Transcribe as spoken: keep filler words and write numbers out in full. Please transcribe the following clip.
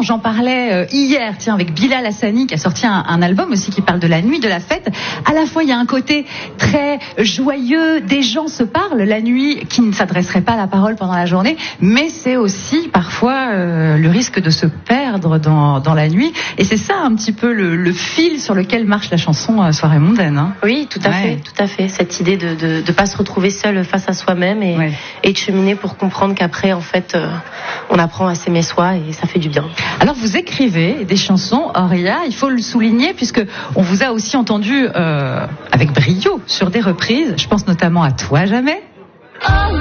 chansons. J'en parlais euh, hier, tiens, avec Bilal Hassani qui a sorti un, un album aussi qui parle de la nuit, de la fête. À la fois, il y a un côté très joyeux, des gens se parlent la nuit, qui ne s'adresseraient pas à la parole pendant la journée, mais c'est aussi parfois euh, le risque de se perdre dans, dans la nuit. Et c'est ça un petit peu le, le fil sur lequel marche la chanson euh, Soirée mondaine. Hein. Oui, tout à ouais. fait, tout à fait. Cette idée de de, de pas se retrouver seul face à soi-même et, ouais. et de cheminer pour comprendre qu'après, en fait, euh, on apprend à s'aimer soi et ça fait du bien. Alors vous écrivez des chansons, Auria, il faut le souligner puisque on vous a aussi entendu euh, avec brio sur des reprises. Je pense notamment à Toi jamais. Oh.